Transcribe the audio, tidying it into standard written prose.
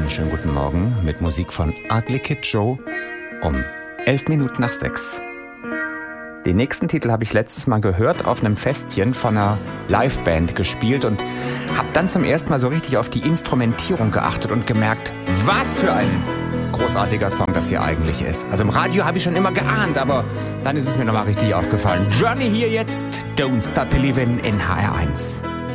Einen schönen guten Morgen mit Musik von Ugly Kid Joe um 6:11. Den nächsten Titel habe ich letztes Mal gehört auf einem Festchen von einer Liveband gespielt und habe dann zum ersten Mal so richtig auf die Instrumentierung geachtet und gemerkt, was für ein großartiger Song das hier eigentlich ist. Also im Radio habe ich schon immer geahnt, aber dann ist es mir nochmal richtig aufgefallen. Journey hier jetzt, Don't Stop Believin' in HR1.